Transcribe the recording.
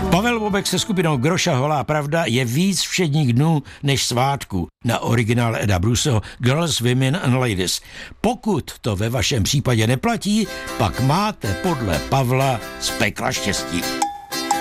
Pavel Bobek se skupinou Groša Holá pravda je víc všedních dnů než svátků. Na originál Eda Bruceho Girls, Women and Ladies. Pokud to ve vašem případě neplatí, pak máte podle Pavla z pekla štěstí.